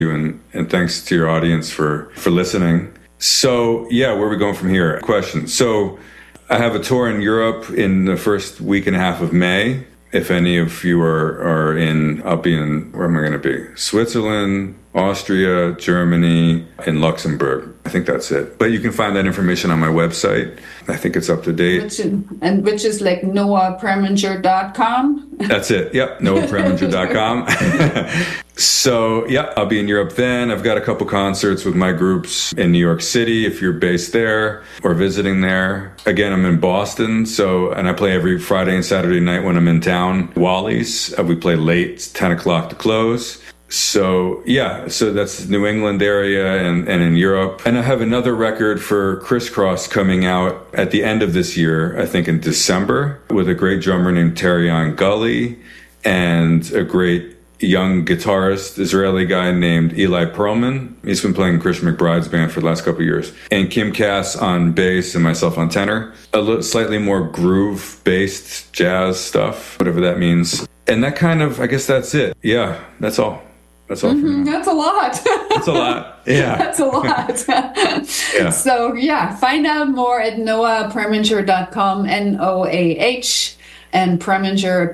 and thanks to your audience for listening. So, yeah, where are we going from here? Question. So, I have a tour in Europe in the first week and a half of May. If any of you are in, I'll be in, where am I going to be? Switzerland, Austria, Germany, and Luxembourg. I think that's it. But you can find that information on my website. I think it's up to date. Which is like noahpreminger.com? That's it. Yep, noahpreminger.com. So, yeah, I'll be in Europe then. I've got a couple concerts with my groups in New York City, if you're based there or visiting there. Again, I'm in Boston, and I play every Friday and Saturday night when I'm in town. Wally's, we play late, 10 o'clock to close. So, yeah, so that's New England area and in Europe. And I have another record for Crisscross coming out at the end of this year, I think in December, with a great drummer named Terrion Gully and a great young guitarist, Israeli guy named Eli Perlman. He's been playing Christian McBride's band for the last couple of years. And Kim Cass on bass and myself on tenor. Slightly more groove-based jazz stuff, whatever that means. And that kind of, I guess that's it. Yeah, that's all. That's all. That's a lot. That's a lot. Yeah. That's a lot. Yeah. So, yeah, find out more at noahpreminger.com, NOAH, and Preminger,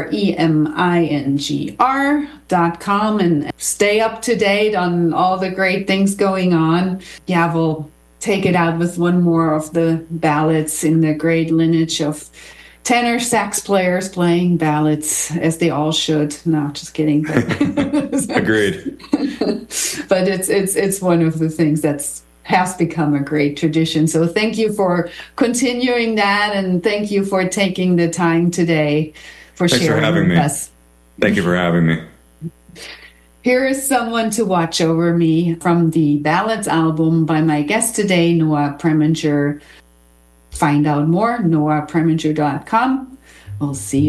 PREMINGR.com, and stay up to date on all the great things going on. Yeah, we'll take it out with one more of the ballads in the great lineage of tenor sax players playing ballads, as they all should. No, just kidding. Agreed. But it's one of the things that's has become a great tradition. So thank you for continuing that, and thank you for taking the time today for sharing with us. Thank you for having me. Here is Someone to Watch Over Me from the Ballads album by my guest today, Noah Preminger. Find out more, noahpreminger.com. We'll see you.